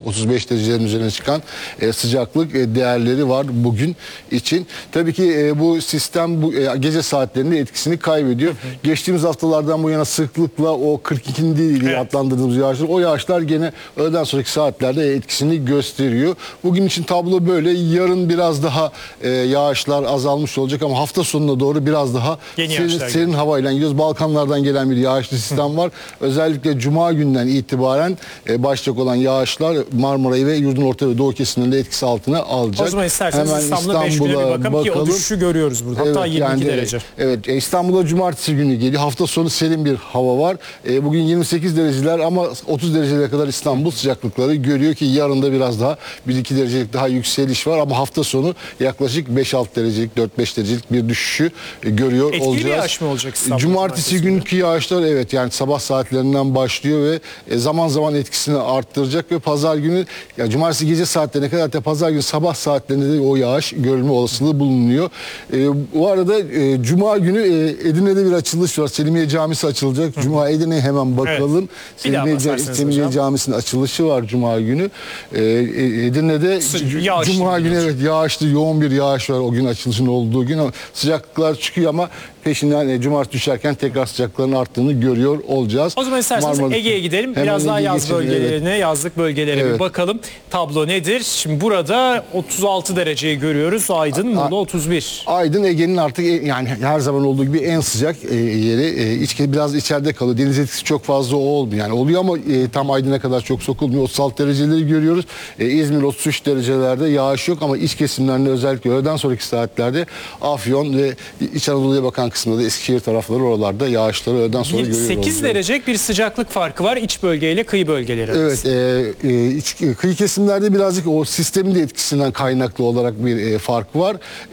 35 derecelerin üzerine çıkan sıcaklık değerleri var bugün için. Tabii ki bu sistem bu gece saatlerinde etkisini kaybediyor. Geçtiğimiz haftalardan bu yana sıklıkla o 42. diye adlandırdığımız yağışlar, o yağışlar gene öğleden sonraki saatlerde etkisini gösteriyor. Bugün için tablo böyle. Yarın biraz daha yağışlar azalmış olacak ama hafta sonuna doğru biraz daha serin havayla gidiyoruz. Balkanlardan gelen bir yağışlı sistem var. Özellikle Cuma günden itibaren başlayacak olan yağışlar Marmara'yı ve yurdun orta ve doğu kesimlerinde etkisi altına alacak. O zaman isterseniz İstanbul'a 5 güne bir bakalım ki o düşüşü görüyoruz burada. Hatta 22 derece. Evet, İstanbul'a cumartesi günü geliyor. Hafta sonu serin bir hava var. Bugün 28 dereceler ama 30 derecelere kadar İstanbul sıcaklıkları görüyor ki yarın da biraz daha 1-2 derecelik daha yükseliş var ama hafta sonu yaklaşık 5-6 derecelik 4-5 derecelik bir düşüşü görüyor olacağız. Etkili bir yağış mı olacak İstanbul'da? Cumartesi günkü yağışlar evet yani sabah saatlerinden başlıyor ve zaman zaman etkisini arttıracak ve pazar günü ya cumartesi gece saatlerine kadar da pazar günü sabah saatlerinde de o yağış görülme olasılığı bulunuyor. Bu arada Cuma günü Edirne'de bir açılış var. Selimiye Camisi açılacak. Cuma Edirne'ye hemen bakalım. Evet. Selimiye Camisi'nin açılışı var Cuma günü. Edirne'de Cuma günü evet yağışlı yoğun bir yağış var o gün açılışın olduğu gün. Sıcaklıklar çıkıyor ama peşinden cumartesi düşerken tekrar sıcaklıkların arttığını görüyor olacağız. O zaman isterseniz Ege'ye gidelim. Biraz daha yaz bölgelerine, yazlık bölgelere bir bakalım. Tablo nedir? Şimdi burada 36 dereceyi görüyoruz. Aydın, Muğla 31. Aydın Ege'nin artık yani her zaman olduğu gibi en sıcak yeri. Biraz içeride kalıyor. Deniz etkisi çok fazla olmuyor. Yani oluyor ama tam Aydın'a kadar çok sokulmuyor. 36 dereceleri görüyoruz. İzmir 33 derecelerde yağış yok ama iç kesimlerinde özellikle öğleden sonraki saatlerde Afyon ve İç Anadolu'ya bakan kısmında da Eskişehir tarafları oralarda yağışları öğleden sonra görüyoruz. 8 derecelik bir sıcaklık farkı var iç bölgeyle kıyı bölgeleri arasında. Evet, kıyı kesimlerde birazcık o sistemin de etkisinden kaynaklı olarak bir fark var.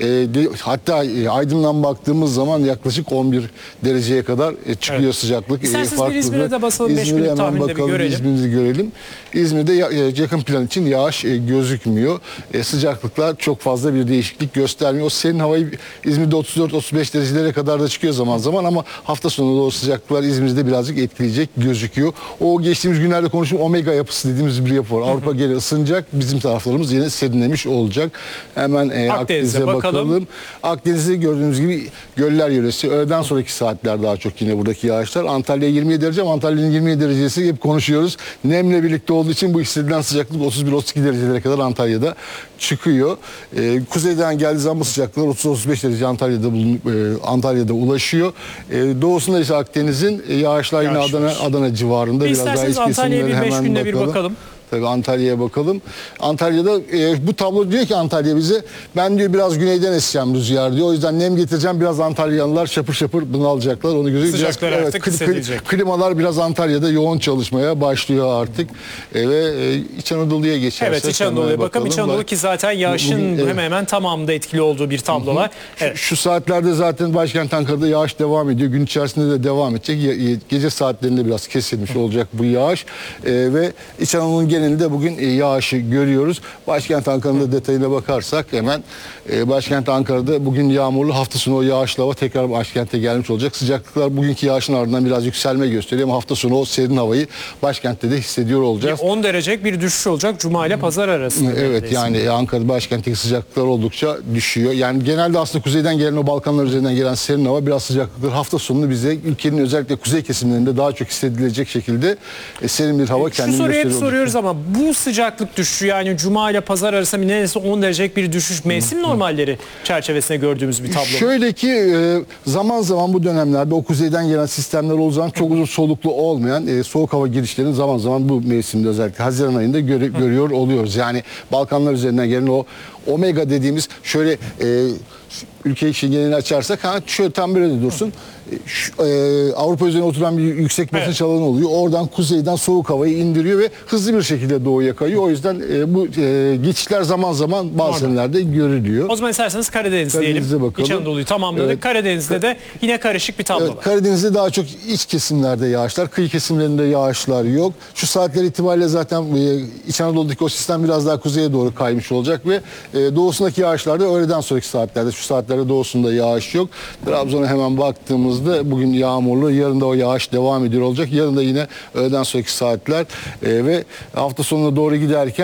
Hatta Aydın'dan baktığımız zaman yaklaşık 11 dereceye kadar çıkıyor sıcaklık. İsterseniz bir İzmir'e de basalım, 5 günlük tahminde bir görelim. İzmir'i görelim. İzmir'de yakın plan için yağış gözükmüyor. Sıcaklıklar çok fazla bir değişiklik göstermiyor. O serin havayı İzmir'de 34-35 derecelere kadar da çıkıyor zaman zaman ama hafta sonu da o sıcaklıklar İzmir'de birazcık etkileyecek gözüküyor. O geçtiğimiz günlerde konuştuğum omega yapısı dediğimiz bir yapı var. Avrupa geri ısınacak. Bizim taraflarımız yine serinlemiş olacak. Hemen Akdeniz'e bakalım. Akdeniz'de gördüğünüz gibi göller yöresi. Öğleden sonraki saatler daha çok yine buradaki yağışlar. Antalya 27 derece ama Antalya'nın 27 derecesi hep konuşuyoruz. Nemle birlikte olduğu için bu hissedilen sıcaklık 31-32 derecelere kadar Antalya'da çıkıyor. Kuzeyden geldiği zaman bu sıcaklıklar 30-35 derece Antalya'da ulaşıyor. Doğusunda ise Akdeniz'in yağışlar yine Adana civarında. Biraz daha iç Antalya'ya bir 5 günde bir bakalım. Tabii Antalya'ya bakalım. Antalya'da bu tablo diyor ki Antalya bize ben diyor biraz güneyden eseceğim rüzgar diyor. O yüzden nem getireceğim. Biraz Antalyalılar şapır şapır bunu alacaklar. Onu görüyoruz. Sıcaklar artık hissedilecek. Klimalar biraz Antalya'da yoğun çalışmaya başlıyor artık. Ve İç Anadolu'ya geçersek. Evet İç Anadolu'ya bakalım. İç Anadolu ki zaten yağışın hemen hemen tamamında etkili olduğu bir tablo var. Evet. Şu saatlerde zaten başkent Ankara'da yağış devam ediyor. Gün içerisinde de devam edecek. Gece saatlerinde biraz kesilmiş olacak bu yağış. Ve İç Anadolu'nun genelinde bugün yağışı görüyoruz. Başkent Ankara'nın detayına bakarsak hemen başkent Ankara'da bugün yağmurlu, hafta sonu o yağışlı hava tekrar başkente gelmiş olacak. Sıcaklıklar bugünkü yağışın ardından biraz yükselme gösteriyor ama hafta sonu o serin havayı başkentte de hissediyor olacağız. 10 derecelik bir düşüş olacak Cuma ile Pazar arasında. Evet yani Ankara'da başkentteki sıcaklıklar oldukça düşüyor. Yani genelde aslında kuzeyden gelen o Balkanlar üzerinden gelen serin hava biraz sıcaklıklar hafta sonunu bize ülkenin özellikle kuzey kesimlerinde daha çok hissedilecek şekilde serin bir hava kendini gösteriyor. Şu soruyu hep soruyoruz ama bu sıcaklık düşüşü yani Cuma ile Pazar arasında neredeyse 10 derecelik bir düşüş mevsim normalleri çerçevesinde gördüğümüz bir tablo. Şöyle ki zaman zaman bu dönemlerde o kuzeyden gelen sistemler olduğu zaman çok uzun soluklu olmayan soğuk hava girişlerini zaman zaman bu mevsimde özellikle Haziran ayında görüyor oluyoruz. Yani Balkanlar üzerinden gelen o omega dediğimiz şöyle ülke genelini açarsak şöyle tam böyle de dursun. Avrupa üzerine oturan bir yüksek basınç alanı oluyor. Oradan kuzeyden soğuk havayı indiriyor ve hızlı bir şekilde doğuya kayıyor. O yüzden bu geçişler zaman zaman bazı senelerde görülüyor. O zaman isterseniz Karadeniz diyelim. Bakalım. İç Anadolu'yu tamamladık. Evet. Karadeniz'de de yine karışık bir tablo var. Karadeniz'de daha çok iç kesimlerde yağışlar, kıyı kesimlerinde yağışlar yok. Şu saatler itibariyle zaten İç Anadolu'daki o sistem biraz daha kuzeye doğru kaymış olacak ve doğusundaki yağışlarda öğleden sonraki saatlerde, şu saatlerde doğusunda yağış yok. Trabzon'a hemen baktığımızda bugün yağmurlu, yarın da o yağış devam ediyor olacak. Yarın da yine öğleden sonraki saatler ve hafta sonuna doğru giderken